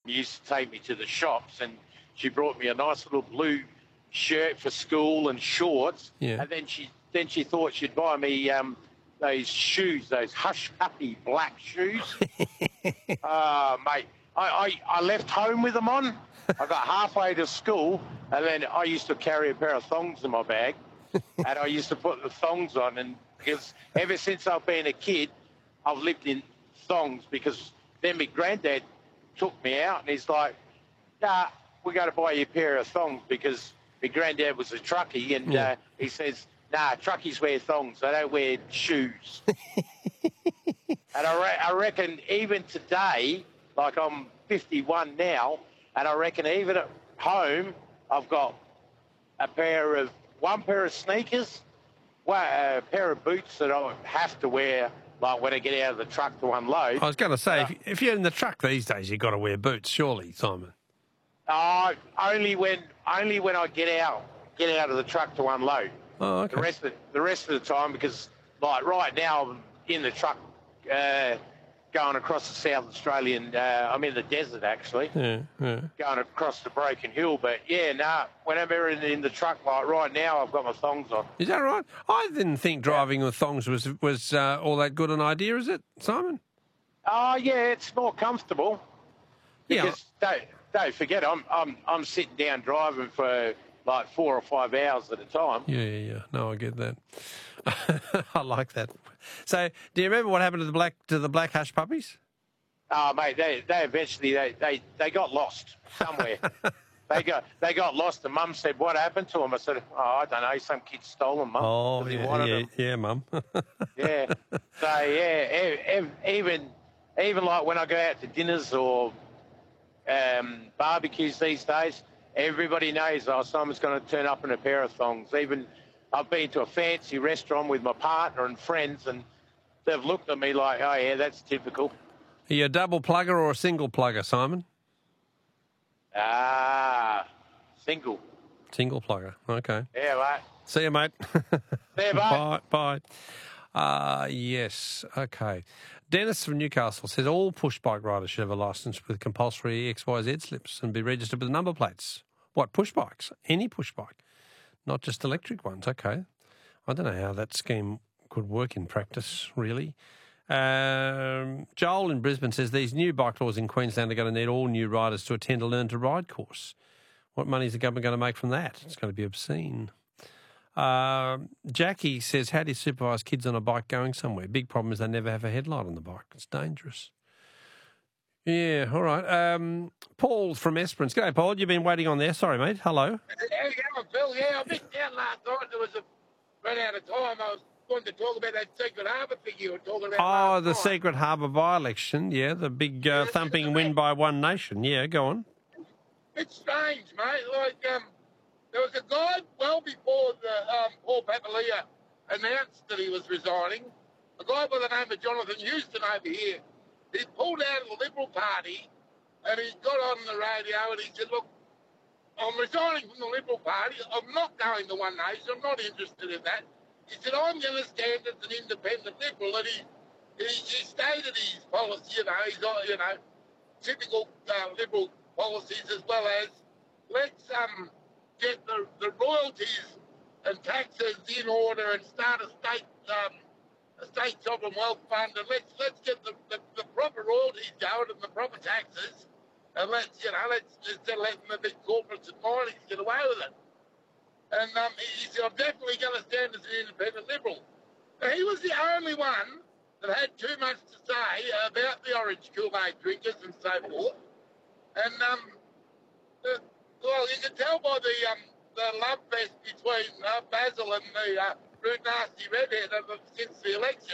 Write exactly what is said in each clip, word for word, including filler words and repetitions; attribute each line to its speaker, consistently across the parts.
Speaker 1: used to take me to the shops, and she brought me a nice little blue shirt for school and shorts.
Speaker 2: Yeah.
Speaker 1: And then she then she thought she'd buy me um, those shoes, those hush puppy black shoes. uh, mate, I, I, I left home with them on. I got halfway to school, and then I used to carry a pair of thongs in my bag, and I used to put the thongs on. And because ever since I've been a kid, I've lived in thongs, because then my granddad took me out, and he's like, nah, we got to buy you a pair of thongs, because my granddad was a truckie, and
Speaker 2: Yeah.
Speaker 1: uh, he says, nah, truckies wear thongs, they don't wear shoes. And I, re- I reckon even today, like I'm fifty-one now, and I reckon even at home, I've got a pair of, one pair of sneakers, one, a pair of boots that I have to wear, like when I get out of the truck to unload.
Speaker 2: I was going to say, if, if you're in the truck these days, you've got to wear boots, surely, Simon.
Speaker 1: Uh, only when only when I get out get out of the truck to unload.
Speaker 2: Oh, okay.
Speaker 1: The rest of the rest of the time, because like right now I'm in the truck uh, going across the South Australian. Uh, I'm in the desert actually,
Speaker 2: Yeah, yeah.
Speaker 1: going across the Broken Hill. But yeah, nah. Whenever in, in the truck, like right now, I've got my thongs on.
Speaker 2: Is that right? I didn't think driving with thongs was was uh, all that good an idea, is it, Simon?
Speaker 1: Oh yeah, it's more comfortable.
Speaker 2: Yeah.
Speaker 1: Because don't don't forget, I'm I'm I'm sitting down driving for like four or five hours at a time.
Speaker 2: Yeah, yeah, yeah. No, I get that. I like that. So, do you remember what happened to the black to the black hush puppies?
Speaker 1: Oh, mate, they, they eventually they, they, they got lost somewhere. they got they got lost, and Mum said, "What happened to them?" I said, "Oh, I don't know. Some kid stole them, Mum."
Speaker 2: Oh,
Speaker 1: 'cause he
Speaker 2: yeah,
Speaker 1: wanted
Speaker 2: yeah,
Speaker 1: them.
Speaker 2: yeah, Mum.
Speaker 1: Yeah. So yeah, e- e- even even like when I go out to dinners or um, barbecues these days, everybody knows, oh, someone's going to turn up in a pair of thongs. Even I've been to a fancy restaurant with my partner and friends, and they've looked at me like, "Oh yeah, that's typical."
Speaker 2: Are you a double plugger or a single plugger, Simon?
Speaker 1: Ah, single.
Speaker 2: Single plugger. Okay.
Speaker 1: Yeah, mate.
Speaker 2: See you, mate.
Speaker 1: See you, mate.
Speaker 2: Bye. Bye. Uh, yes. Okay. Dennis from Newcastle says all push bike riders should have a licence with compulsory X Y Z slips and be registered with number plates. What, push bikes? Any push bike, not just electric ones. Okay. I don't know how that scheme could work in practice, really. Um, Joel in Brisbane says these new bike laws in Queensland are going to need all new riders to attend a Learn to Ride course. What money is the government going to make from that? It's going to be obscene. Um, Jackie says, how do you supervise kids on a bike going somewhere? Big problem is they never have a headlight on the bike. It's dangerous. Yeah, all right. Um, Paul from Esperance. G'day, Paul. You've been waiting on there. Sorry, mate. Hello.
Speaker 3: How you going, Bill? Yeah, I missed out last night. There was a run out of time. I was going to talk about that Secret Harbour thing you were talking about.
Speaker 2: Oh,
Speaker 3: last
Speaker 2: the
Speaker 3: night.
Speaker 2: Secret Harbour by-election. Yeah, the big uh, thumping win by One Nation. Yeah, go on.
Speaker 3: It's strange, mate. Like, um, there was a guy well before the um, Paul Papalia announced that he was resigning. A guy by the name of Jonathan Houston over here. He pulled out of the Liberal Party, and he got on the radio and he said, "Look, I'm resigning from the Liberal Party. I'm not going to One Nation. I'm not interested in that." He said, "I'm going to stand as an independent Liberal," and he he, he stated his policy. You know, he's got you know typical uh, Liberal policies, as well as let's um get the, the royalties and taxes in order and start a state um, a state sovereign wealth fund, and let's let's get the, the, the proper royalties going and the proper taxes, and let's you know let's instead of letting the big corporates and minings get away with it." And um, he said, "I'm definitely going to stand as an independent Liberal." Now, he was the only one that had too much to say about the orange Kool-Aid drinkers and so forth. And um, the, well, you can tell by the um, the love fest between uh, Basil and the uh, rude nasty redhead of, since the election.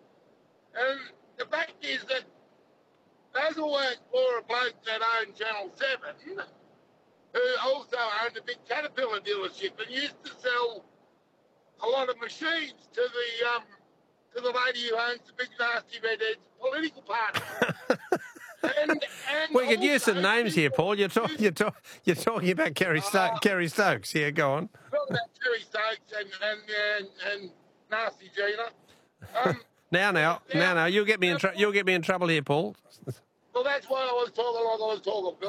Speaker 3: And the fact is that Basil worked for a bloke that owned Channel seven, who also owned a big Caterpillar dealership and used to sell a lot of machines to the um, to the lady who owns the big nasty redhead's political party. and, and
Speaker 2: We could use some
Speaker 3: also
Speaker 2: names here, Paul. You're, talk, you're, talk, you're talking about Kerry, Sto-
Speaker 3: Uh,
Speaker 2: Kerry Stokes. Yeah, go on.
Speaker 3: Talking about Terry Stokes and and, and, and Nasty Gina. Um,
Speaker 2: Now, now, now, now, you'll get me in tr- you'll get me in trouble here, Paul.
Speaker 3: well, that's why I was talking like I was talking, Bill.